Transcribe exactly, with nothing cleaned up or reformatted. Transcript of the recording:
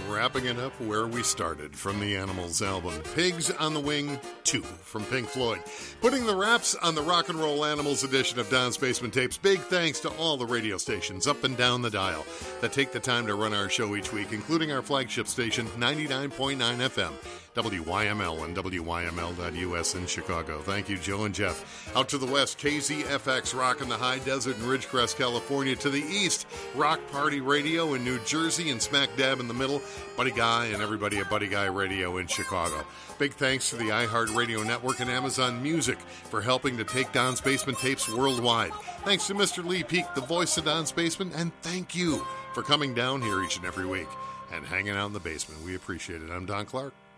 wrapping it up where we started from the Animals album, Pigs on the Wing two from Pink Floyd. Putting the wraps on the Rock and Roll Animals edition of Don's Basement Tapes. Big thanks to all the radio stations up and down the dial that take the time to run our show each week, including our flagship station, ninety-nine point nine F M. W Y M L and W Y M L dot U S in Chicago. Thank you, Joe and Jeff. Out to the west, K Z F X Rock in the High Desert in Ridgecrest, California. To the east, Rock Party Radio in New Jersey, and smack dab in the middle, Buddy Guy and everybody at Buddy Guy Radio in Chicago. Big thanks to the iHeartRadio Network and Amazon Music for helping to take Don's Basement Tapes worldwide. Thanks to Mister Lee Peak, the voice of Don's Basement, and thank you for coming down here each and every week and hanging out in the basement. We appreciate it. I'm Don Clark.